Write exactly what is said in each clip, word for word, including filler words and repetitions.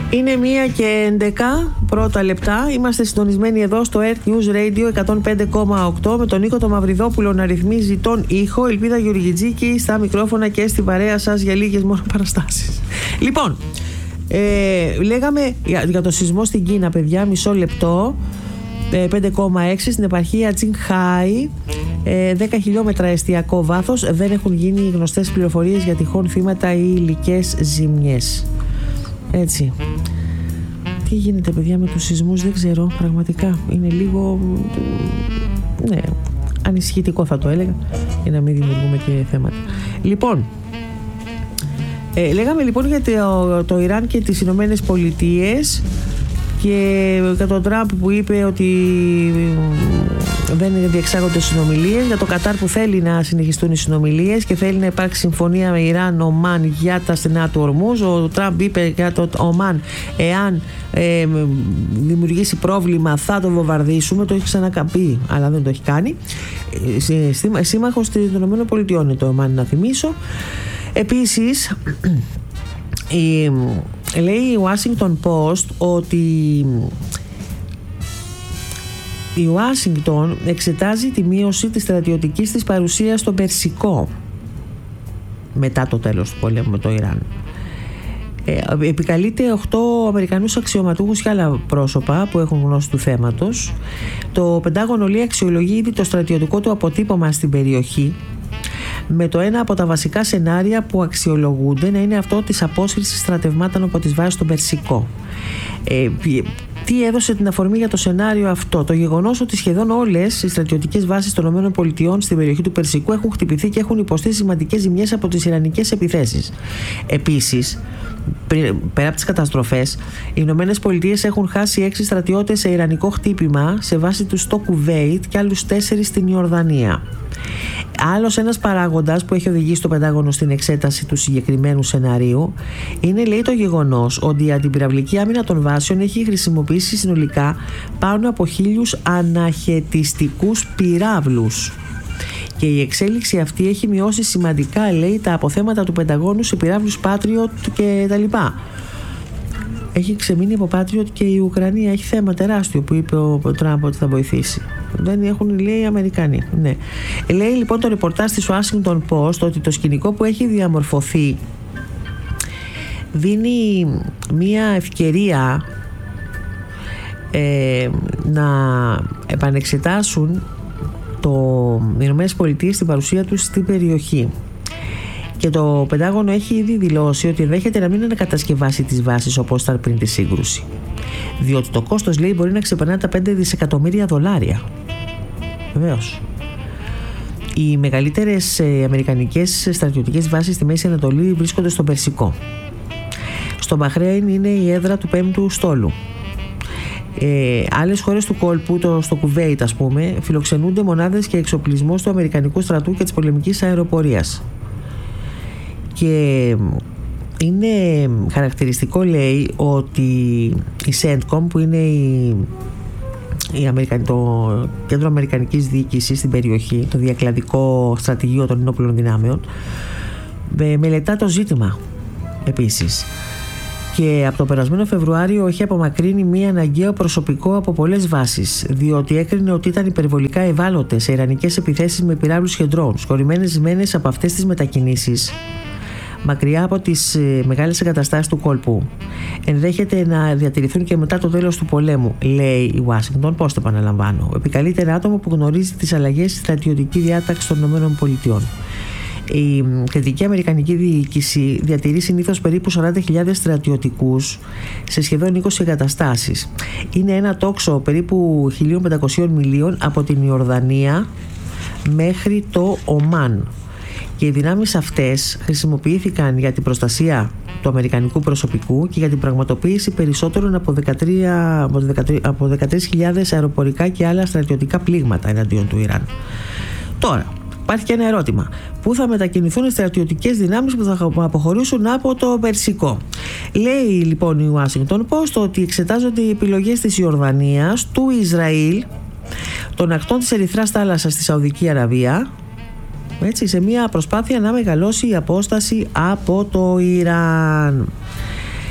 Είναι μία και έντεκα πρώτα λεπτά. Είμαστε συντονισμένοι εδώ στο Earth News Radio εκατόν πέντε κόμμα οκτώ με τον Νίκο το Μαυριδόπουλο να ρυθμίζει τον ήχο, Ελπίδα Γεωργιτζίκη στα μικρόφωνα και στην παρέα σας για λίγες μόνο παραστάσεις. Λοιπόν, ε, λέγαμε για, για το σεισμό στην Κίνα, παιδιά, μισό λεπτό. πέντε κόμμα έξι στην επαρχία Τσινχάι, δέκα χιλιόμετρα εστιακό βάθος. Δεν έχουν γίνει γνωστές πληροφορίες για τυχόν θύματα ή υλικές ζημιές. Έτσι. Τι γίνεται, παιδιά, με τους σεισμούς, δεν ξέρω, πραγματικά είναι λίγο, ναι, ανησυχητικό θα το έλεγα, για να μην δημιουργούμε και θέματα. Λοιπόν, ε, λέγαμε λοιπόν για το, το Ιράν και τις Ηνωμένες Πολιτείες και για τον Τραμπ που είπε ότι δεν διεξάγονται συνομιλίες, για το Κατάρ που θέλει να συνεχιστούν οι συνομιλίες και θέλει να υπάρξει συμφωνία με Ιράν-Ομάν για τα στενά του Ορμούζ. Ο Τραμπ είπε για το Ομάν, εάν ε, δημιουργήσει πρόβλημα θα το βομβαρδίσουμε. Το έχει ξανακαπεί, αλλά δεν το έχει κάνει. Σύμμαχος των ΗΠΑ είναι το Ομάν, να θυμίσω. Επίσης, η λέει η Washington Post ότι η Ουάσιγκτον εξετάζει τη μείωση της στρατιωτικής της παρουσίας στο Περσικό μετά το τέλος του πολέμου με το Ιράν. Ε, επικαλείται οκτώ Αμερικανούς αξιωματούχους και άλλα πρόσωπα που έχουν γνώση του θέματος. Το Πεντάγωνο λέει αξιολογεί ήδη το στρατιωτικό του αποτύπωμα στην περιοχή, με το ένα από τα βασικά σενάρια που αξιολογούνται να είναι αυτό της απόσυρσης στρατευμάτων από τις βάσεις στον Περσικό. Ε, τι έδωσε την αφορμή για το σενάριο αυτό? Το γεγονός ότι σχεδόν όλες οι στρατιωτικές βάσεις των ΗΠΑ στην περιοχή του Περσικού έχουν χτυπηθεί και έχουν υποστεί σημαντικές ζημιές από τις ιρανικές επιθέσεις. Επίσης, πέρα από τις καταστροφές, οι Ηνωμένες Πολιτείες έχουν χάσει έξι στρατιώτες σε ιρανικό χτύπημα σε βάση του στο Κουβέιτ και άλλους τέσσερις στην Ιορδανία. Άλλος ένας παράγοντας που έχει οδηγήσει το Πεντάγωνο στην εξέταση του συγκεκριμένου σεναρίου είναι, λέει, το γεγονός ότι η αντιπυραυλική άμυνα των βάσεων έχει χρησιμοποιήσει συνολικά πάνω από χίλιους αναχαιτιστικούς πυράβλους. Και η εξέλιξη αυτή έχει μειώσει σημαντικά, λέει, τα αποθέματα του Πενταγώνου σε πυράβλους Patriot και τα λοιπά. Έχει ξεμείνει από Patriot και η Ουκρανία έχει θέμα τεράστιο που είπε ο Τραμπ ότι θα βοηθήσει. Δεν έχουν, λέει, οι Αμερικανοί. Ναι. Λέει λοιπόν το ρεπορτάζ της Washington Post ότι το σκηνικό που έχει διαμορφωθεί δίνει μία ευκαιρία ε, να επανεξετάσουν το Ηνωμένες Πολιτείες στην παρουσία τους στην περιοχή. Και το Πεντάγωνο έχει ήδη δηλώσει ότι ενδέχεται να μην ανακατασκευάσει τις βάσεις όπως ήταν πριν τη σύγκρουση. Διότι το κόστος, λέει, μπορεί να ξεπερνά τα πέντε δισεκατομμύρια δολάρια. Βεβαίως. Οι μεγαλύτερες ε, αμερικανικές στρατιωτικές βάσεις στη Μέση Ανατολή βρίσκονται στο Περσικό. Στο Μπαχρέιν είναι η έδρα του πέμπτου στόλου. Ε, άλλες χώρες του κόλπου, το, στο Κουβέιτ ας πούμε, φιλοξενούνται μονάδες και εξοπλισμός του Αμερικανικού στρατού και της πολεμικής αεροπορίας. Και είναι χαρακτηριστικό, λέει, ότι η CENTCOM, που είναι η, η Αμερικαν, το κέντρο αμερικανικής διοίκησης στην περιοχή, το διακλαδικό στρατηγείο των ενόπλων δυνάμεων, με, μελετά το ζήτημα επίσης. Και από το περασμένο Φεβρουάριο έχει απομακρύνει μία αναγκαίο προσωπικό από πολλές βάσεις, διότι έκρινε ότι ήταν υπερβολικά ευάλωτες σε ιρανικές επιθέσεις με πυράβλους και ντρόουν. Σκορυμμένες μένες από αυτές τις μετακινήσεις, μακριά από τις ε, μεγάλες εγκαταστάσεις του κόλπου, ενδέχεται να διατηρηθούν και μετά το τέλος του πολέμου, λέει η Washington. Πώς το επαναλαμβάνω? Επικαλείται ένα άτομο που γνωρίζει τις αλλαγές στη στρατιωτική διάταξη των ΗΠΑ. Η κεντρική αμερικανική διοίκηση διατηρεί συνήθως περίπου σαράντα χιλιάδες στρατιωτικούς σε σχεδόν είκοσι εγκαταστάσεις. Είναι ένα τόξο περίπου χίλια πεντακόσιες μιλίων από την Ιορδανία μέχρι το Ομάν. Και οι δυνάμεις αυτές χρησιμοποιήθηκαν για την προστασία του αμερικανικού προσωπικού και για την πραγματοποίηση περισσότερων από, δεκατρείς, από δεκατρείς χιλιάδες αεροπορικά και άλλα στρατιωτικά πλήγματα εναντίον του Ιράν. Τώρα, υπάρχει και ένα ερώτημα. Πού θα μετακινηθούν οι στρατιωτικές δυνάμεις που θα αποχωρήσουν από το Περσικό? Λέει λοιπόν η Washington Post ότι εξετάζονται οι επιλογές της Ιορδανίας, του Ισραήλ, των ακτών της Ερυθράς θάλασσας στη Σαουδική Αραβία, έτσι, σε μια προσπάθεια να μεγαλώσει η απόσταση από το Ιράν.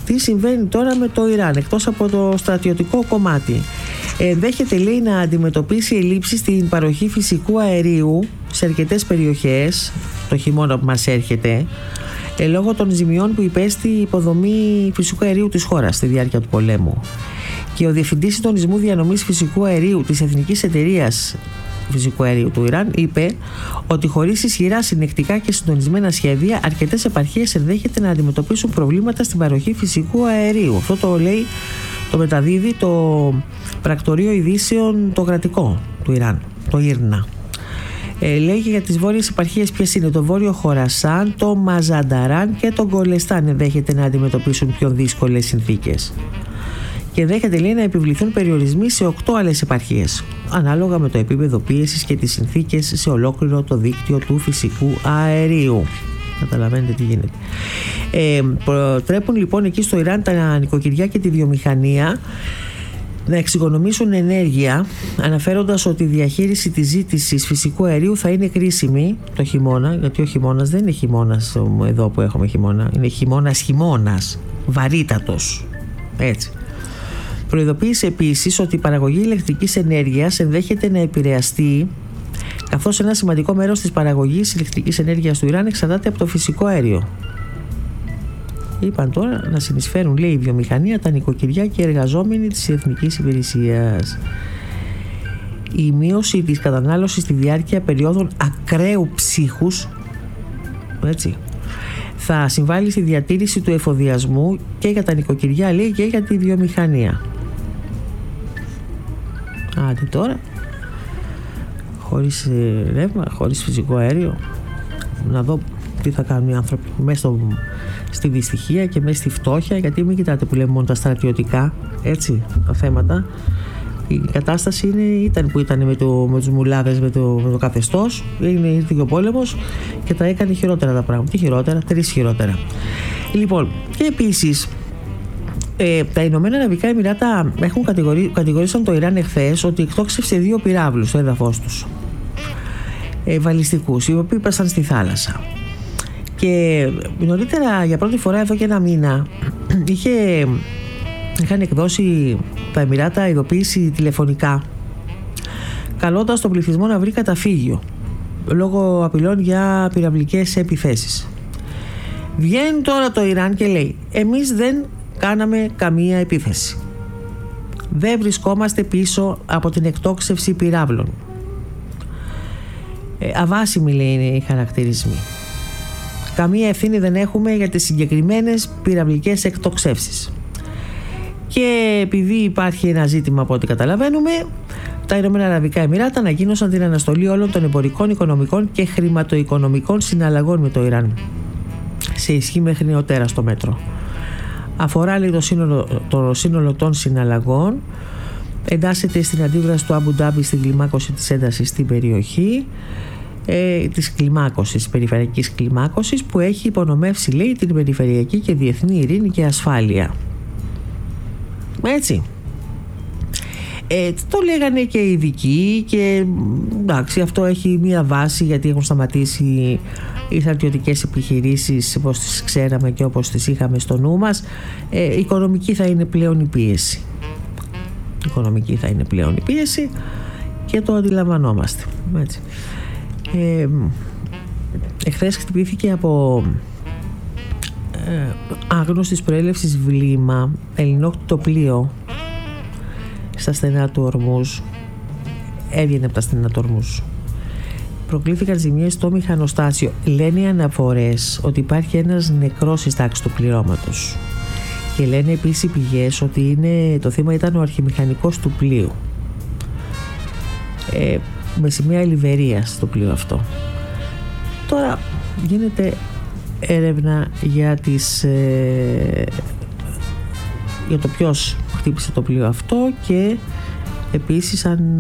Τι συμβαίνει τώρα με το Ιράν, εκτός από το στρατιωτικό κομμάτι? Ενδέχεται, λέει, να αντιμετωπίσει ελλείψεις στην παροχή φυσικού αερίου σε αρκετές περιοχές το χειμώνα που μας έρχεται, ε, λόγω των ζημιών που υπέστη η υποδομή φυσικού αερίου της χώρας στη διάρκεια του πολέμου. Και ο Διευθυντής Συντονισμού Διανομής Φυσικού Αερίου της Εθνικής Εταιρείας Φυσικού Αερίου του Ιράν είπε ότι χωρίς ισχυρά, συνεκτικά και συντονισμένα σχέδια, αρκετές επαρχίες ενδέχεται να αντιμετωπίσουν προβλήματα στην παροχή φυσικού αερίου. Αυτό το λέει, το μεταδίδει το πρακτορείο ειδήσεων το κρατικό του Ιράν, το Ίρνα. Ε, λέει και για τις βόρειες επαρχίες ποιες είναι: το βόρειο Χορασάν, το Μαζανταράν και το Γκολεστάν ενδέχεται να αντιμετωπίσουν πιο δύσκολες συνθήκες. Και δέχεται, λέει, να επιβληθούν περιορισμοί σε οκτώ άλλες επαρχίες, ανάλογα με το επίπεδο πίεσης και τις συνθήκες σε ολόκληρο το δίκτυο του φυσικού αερίου. Καταλαβαίνετε τι γίνεται. Ε, προτρέπουν λοιπόν εκεί στο Ιράν τα νοικοκυριά και τη βιομηχανία να εξοικονομήσουν ενέργεια, αναφέροντας ότι η διαχείριση της ζήτησης φυσικού αερίου θα είναι κρίσιμη το χειμώνα, γιατί ο χειμώνας δεν είναι χειμώνας εδώ που έχουμε χειμώνα, είναι χειμώνας χειμώνας, βαρύτατος, έτσι. Προειδοποίησε επίσης ότι η παραγωγή ηλεκτρικής ενέργειας ενδέχεται να επηρεαστεί, καθώς ένα σημαντικό μέρος της παραγωγής ηλεκτρικής ενέργειας του Ιράν εξαρτάται από το φυσικό αέριο. Είπαν τώρα να συνεισφέρουν, λέει, η βιομηχανία, τα νοικοκυριά και οι εργαζόμενοι της Εθνικής Υπηρεσίας. Η μείωση της κατανάλωσης στη διάρκεια περίοδων ακραίου ψύχους, έτσι, θα συμβάλλει στη διατήρηση του εφοδιασμού και για τα νοικοκυριά, λέει, και για τη βιομηχανία. Άντε τώρα, χωρίς ρεύμα, χωρίς φυσικό αέριο, να δω τι θα κάνουν οι άνθρωποι μέσα στο, στη δυστυχία και μέσα στη φτώχεια, γιατί μην κοιτάτε που λέμε μόνο τα στρατιωτικά, έτσι, τα θέματα. Η κατάσταση είναι, ήταν που ήταν με, το, με τους μουλάδες, με το, με το καθεστώς, είναι, ήρθε και ο πόλεμος και τα έκανε χειρότερα τα πράγματα. Τι χειρότερα, τρεις χειρότερα. Λοιπόν, και επίσης ε, τα Ηνωμένα Αραβικά Εμιράτα έχουν κατηγορεί, κατηγορήσαν το Ιράν εχθές ότι εκτόξευσε δύο πυράβλους στο έδαφος τους, ε, βαλιστικούς, οι οποίοι πέσαν στη θάλασσα. Και νωρίτερα, για πρώτη φορά εδώ και ένα μήνα, είχε, είχαν εκδώσει τα Εμιράτα ειδοποίηση τηλεφωνικά, καλώντας τον πληθυσμό να βρει καταφύγιο λόγω απειλών για πυραυλικές επιθέσεις. Βγαίνει τώρα το Ιράν και λέει: εμείς δεν κάναμε καμία επίθεση, δεν βρισκόμαστε πίσω από την εκτόξευση πυράβλων. ε, αβάσιμοι, λέει, είναι οι χαρακτηρισμοί. Καμία ευθύνη δεν έχουμε για τις συγκεκριμένες πυραυλικές εκτοξεύσεις. Και επειδή υπάρχει ένα ζήτημα από ό,τι καταλαβαίνουμε, τα Ηνωμένα Αραβικά Εμιράτα ανακοίνωσαν την αναστολή όλων των εμπορικών, οικονομικών και χρηματοοικονομικών συναλλαγών με το Ιράν, σε ισχύ μέχρι νεοτέρα στο μέτρο. Αφορά, λέει, το σύνολο, το σύνολο των συναλλαγών, εντάσσεται στην αντίδραση του Αμπου Ντάμπι στην κλιμάκωση της έντασης στην περιοχή, ε, της κλιμάκωσης, περιφερειακής κλιμάκωσης, που έχει υπονομεύσει, λέει, την περιφερειακή και διεθνή ειρήνη και ασφάλεια. Έτσι. Ε, το λέγανε και οι ειδικοί και εντάξει, αυτό έχει μία βάση, γιατί έχουν σταματήσει οι στρατιωτικές επιχειρήσεις όπως τις ξέραμε και όπως τις είχαμε στο νου μας. Ε, οικονομική θα είναι πλέον η πίεση. Οικονομική θα είναι πλέον η πίεση και το αντιλαμβανόμαστε. Έτσι. Ε, εχθές χτυπήθηκε από ε, άγνωστης προέλευσης βλήμα ελληνόκτητο πλοίο στα στενά του Ορμούζ. Έβγαινε από τα στενά του Ορμούζ. Προκλήθηκαν ζημιές στο μηχανοστάσιο. Λένε οι αναφορές ότι υπάρχει ένας νεκρός στη τάξη του πληρώματος. Και λένε επίσης οι πηγές ότι είναι, το θύμα ήταν ο αρχιμηχανικός του πλοίου. Ε, με σημαία Λιβερίας στο πλοίο αυτό. Τώρα γίνεται έρευνα για, τις, ε, για το ποιος χτύπησε το πλοίο αυτό και επίσης αν,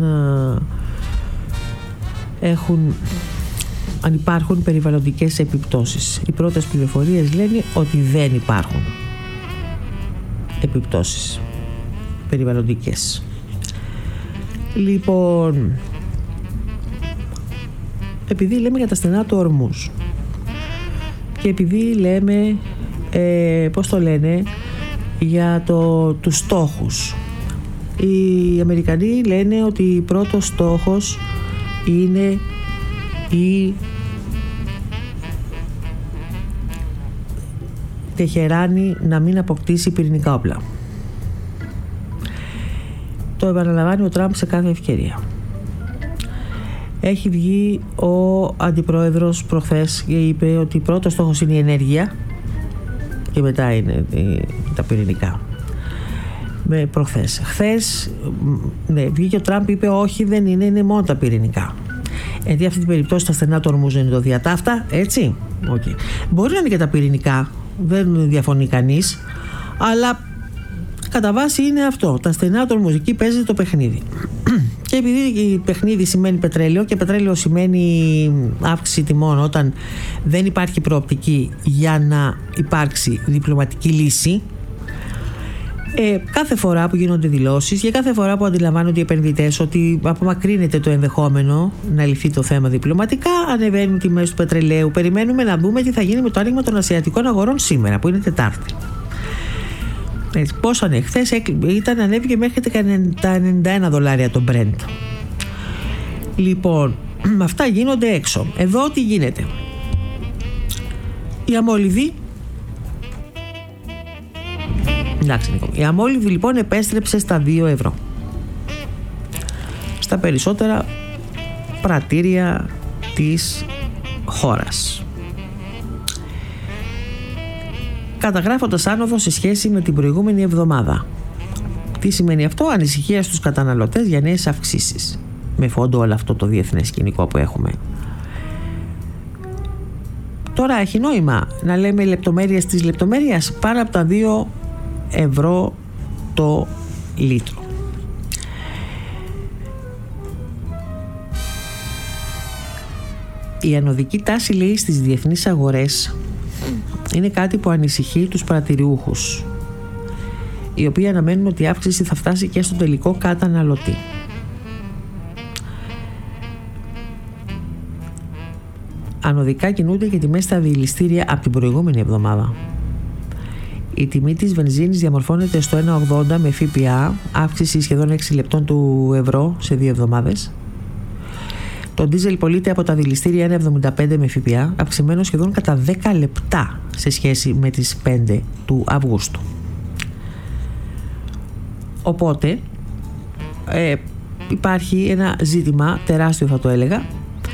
ε, έχουν, αν υπάρχουν περιβαλλοντικές επιπτώσεις. Οι πρώτες πληροφορίες λένε ότι δεν υπάρχουν επιπτώσεις περιβαλλοντικές. Λοιπόν, επειδή λέμε για τα στενά του Ορμούζ και επειδή λέμε, ε, πώς το λένε, για το, τους στόχους. Οι Αμερικανοί λένε ότι πρώτος στόχος είναι η Τεχεράνη να μην αποκτήσει πυρηνικά όπλα. Το επαναλαμβάνει ο Τραμπ σε κάθε ευκαιρία. Έχει βγει ο αντιπρόεδρος προχθές και είπε ότι πρώτος στόχος είναι η ενέργεια και μετά είναι τα πυρηνικά. Με προχθές. Χθες, ναι, βγήκε ο Τραμπ, είπε όχι, δεν είναι, είναι μόνο τα πυρηνικά. Γιατί αυτή την περίπτωση τα στενά του Ορμούζ είναι το διατάφτα, έτσι. Okay. Μπορεί να είναι και τα πυρηνικά, δεν διαφωνεί κανείς, αλλά κατά βάση είναι αυτό. Τα στενά του Ορμούζ, εκεί παίζει το παιχνίδι. Και επειδή παιχνίδι σημαίνει πετρέλαιο και πετρέλαιο σημαίνει αύξηση τιμών όταν δεν υπάρχει προοπτική για να υπάρξει διπλωματική λύση, Ε, κάθε φορά που γίνονται δηλώσεις και κάθε φορά που αντιλαμβάνονται οι επενδυτές ότι απομακρύνεται το ενδεχόμενο να λυθεί το θέμα διπλωματικά, ανεβαίνουν τιμές του πετρελαίου. Περιμένουμε να δούμε τι θα γίνει με το άνοιγμα των ασιατικών αγορών σήμερα, που είναι Τετάρτη. Έτσι, πόσο ανέ, χθες ήταν, ανέβηκε μέχρι τα ενενήντα ένα δολάρια το Brent. Λοιπόν, αυτά γίνονται έξω. Εδώ τι γίνεται? Η αμόλυβη Εντάξει, η αμόλυβη λοιπόν επέστρεψε στα δύο ευρώ στα περισσότερα πρατήρια της χώρας, καταγράφοντας άνοδο σε σχέση με την προηγούμενη εβδομάδα. Τι σημαίνει αυτό? Ανησυχία στους καταναλωτές για νέες αυξήσεις, με φόντο όλο αυτό το διεθνές σκηνικό που έχουμε. Τώρα έχει νόημα να λέμε λεπτομέρειες της λεπτομέρειας, πάνω από τα δύο ευρώ το λίτρο. Η ανωδική τάση, λέει, στις διεθνείς αγορές είναι κάτι που ανησυχεί τους παρατηριούχους, οι οποίοι αναμένουν ότι η αύξηση θα φτάσει και στο τελικό καταναλωτή. Ανωδικά κινούνται και τιμές στα διελιστήρια από την προηγούμενη εβδομάδα. Η τιμή της βενζίνης διαμορφώνεται στο ένα ογδόντα με ΦΠΑ, αύξηση σχεδόν έξι λεπτών του ευρώ σε δύο εβδομάδες. Το ντίζελ πωλείται από τα δηληστήρια ένα εβδομήντα πέντε με ΦΠΑ, αυξημένο σχεδόν κατά δέκα λεπτά σε σχέση με τις πέντε του Αυγούστου. Οπότε ε, υπάρχει ένα ζήτημα τεράστιο, θα το έλεγα,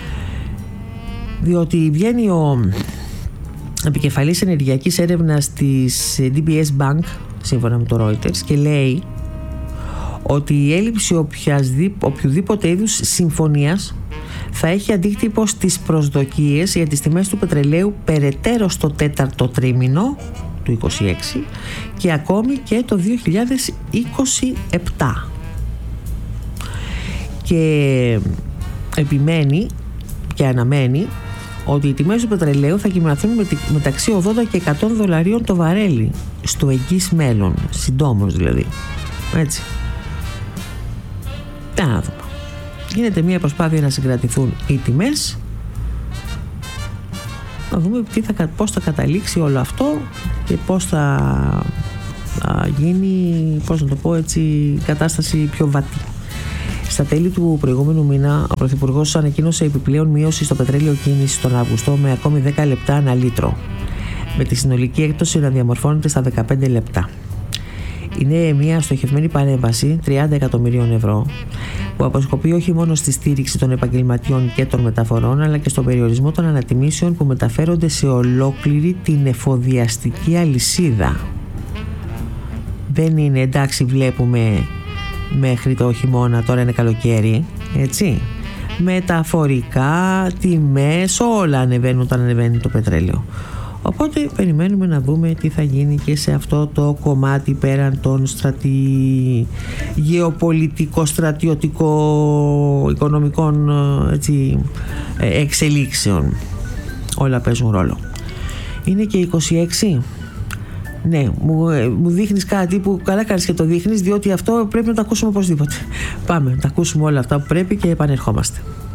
διότι βγαίνει ο επικεφαλής ενεργειακής έρευνας της ντι μπι ες Bank, σύμφωνα με το Reuters, και λέει ότι η έλλειψη οποιοδήποτε είδους συμφωνίας θα έχει αντίκτυπο στις προσδοκίες για τις τιμές του πετρελαίου περαιτέρω στο τέταρτο τρίμηνο του είκοσι έξι και ακόμη και το δύο χιλιάδες είκοσι επτά. Και επιμένει και αναμένει ότι οι τιμές του πετρελαίου θα κυμανθούν μεταξύ ογδόντα και εκατό δολαρίων το βαρέλι στο εγγύς μέλλον, συντόμως δηλαδή. Έτσι. Τι να δούμε. Γίνεται μια προσπάθεια να συγκρατηθούν οι τιμές. Να δούμε τι θα, πώς θα καταλήξει όλο αυτό και πώς θα α, γίνει, πώς να το πω έτσι, η κατάσταση πιο βατή. Στα τέλη του προηγούμενου μήνα, ο Πρωθυπουργός ανακοίνωσε επιπλέον μείωση στο πετρέλαιο κίνηση τον Αύγουστο με ακόμη δέκα λεπτά ανά λίτρο, με τη συνολική έκπτωση να διαμορφώνεται στα δεκαπέντε λεπτά. Είναι μια στοχευμένη παρέμβαση τριάντα εκατομμυρίων ευρώ που αποσκοπεί όχι μόνο στη στήριξη των επαγγελματιών και των μεταφορών, αλλά και στον περιορισμό των ανατιμήσεων που μεταφέρονται σε ολόκληρη την εφοδιαστική αλυσίδα. Δεν είναι εντάξει, βλέπουμε μέχρι το χειμώνα, τώρα είναι καλοκαίρι, έτσι. Μεταφορικά, τιμές, όλα ανεβαίνουν όταν ανεβαίνει το πετρέλαιο. Οπότε περιμένουμε να δούμε τι θα γίνει και σε αυτό το κομμάτι πέραν των στρατη... γεωπολιτικό, στρατιωτικό, οικονομικών, έτσι, εξελίξεων. Όλα παίζουν ρόλο. Είναι και είκοσι έξι. Ναι, μου, μου δείχνεις κάτι που καλά κάνεις και το δείχνεις, διότι αυτό πρέπει να το ακούσουμε οπωσδήποτε. Πάμε, να τα ακούσουμε όλα αυτά που πρέπει και επανερχόμαστε.